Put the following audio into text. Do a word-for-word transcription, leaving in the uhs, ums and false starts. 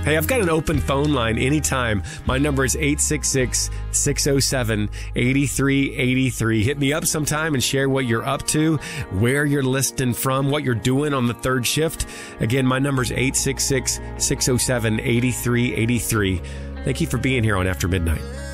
Hey, I've got an open phone line anytime. My number is eight six six, six oh seven, eight three eight three. Hit me up sometime and share what you're up to, where you're listening from, what you're doing on the third shift. Again, my number is eight six six, six oh seven, eight three eight three. Thank you for being here on After Midnight.